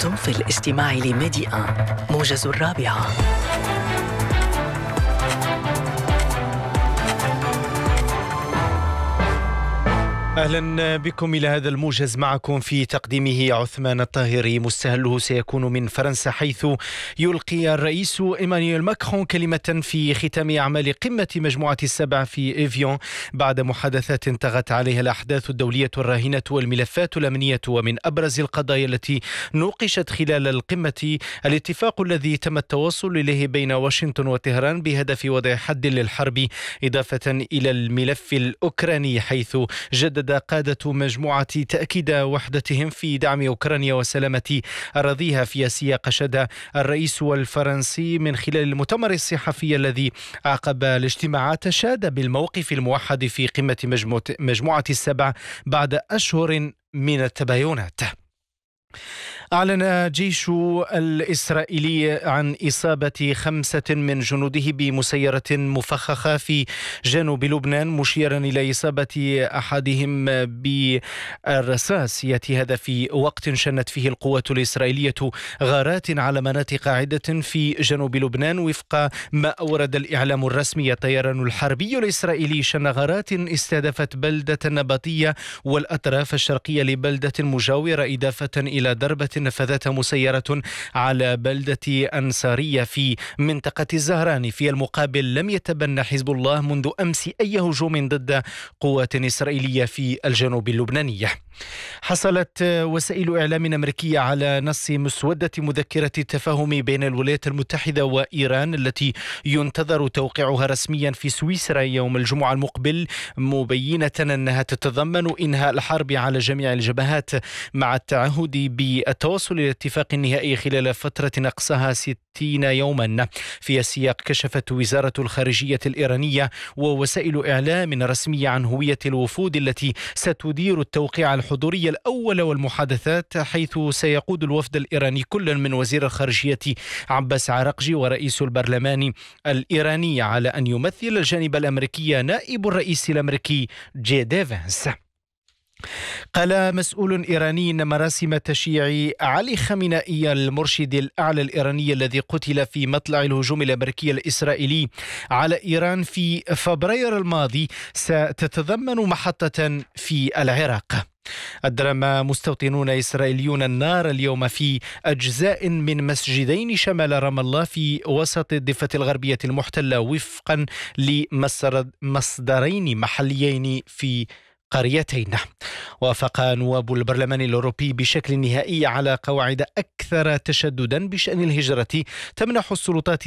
أنتم في الاستماع لميديا موجز الرابعة. أهلا بكم إلى هذا الموجز، معكم في تقديمه عثمان الطاهري. مستهله سيكون من فرنسا، حيث يلقي الرئيس إيمانويل ماكرون كلمة في ختام أعمال قمة مجموعة السبع في إيفيون بعد محادثات طغت عليها الأحداث الدولية الراهنة والملفات الأمنية. ومن أبرز القضايا التي نوقشت خلال القمة الاتفاق الذي تم التوصل إليه بين واشنطن وطهران بهدف وضع حد للحرب، إضافة إلى الملف الأوكراني، حيث جدد قادة مجموعة تأكيد وحدتهم في دعم أوكرانيا وسلامة أراضيها في سياق شد الرئيس الفرنسي من خلال المؤتمر الصحفي الذي عقب الاجتماعات شاد بالموقف الموحد في قمة مجموعة السبع بعد أشهر من التباينات. أعلن الجيش الإسرائيلي عن إصابة 5 من جنوده بمسيرة مفخخة في جنوب لبنان، مشيرا إلى إصابة أحدهم بالرصاص. يأتي هذا في وقت شنت فيه القوات الإسرائيلية غارات على مناطق عدة في جنوب لبنان. وفق ما أورد الإعلام الرسمي، الطيران الحربي الإسرائيلي شن غارات استهدفت بلدة نبطية والأطراف الشرقية لبلدة مجاورة، إضافة إلى ضربة نفذتها مسيرة على بلدة أنصارية في منطقة الزهراني. في المقابل، لم يتبنى حزب الله منذ أمس أي هجوم ضد قوات إسرائيلية في الجنوب اللبناني. حصلت وسائل إعلام أمريكية على نص مسودة مذكرة التفاهم بين الولايات المتحدة وإيران التي ينتظر توقيعها رسميا في سويسرا يوم الجمعة المقبل، مبينة أنها تتضمن إنهاء الحرب على جميع الجبهات مع التعهد بالتوصل إلى اتفاق نهائي خلال فترة أقصاها 60 يوما. في السياق، كشفت وزارة الخارجية الإيرانية ووسائل إعلام رسمية عن هوية الوفود التي ستدير التوقيع الحضوري الأول والمحادثات، حيث سيقود الوفد الإيراني كل من وزير الخارجية عباس عراقجي ورئيس البرلمان الإيراني، على أن يمثل الجانب الأمريكي نائب الرئيس الأمريكي جي فانس. قال مسؤول إيراني إن مراسم تشييع علي خامنئي المرشد الأعلى الإيراني الذي قتل في مطلع الهجوم الأمريكي الإسرائيلي على إيران في فبراير الماضي ستتضمن محطة في العراق. أدرم مستوطنون إسرائيليون النار اليوم في أجزاء من مسجدين شمال رام الله في وسط الضفة الغربية المحتلة، وفقا لمصدرين محليين في قريتين. وافق نواب البرلمان الأوروبي بشكل نهائي على قواعد أكثر تشددا بشأن الهجرة تمنح السلطات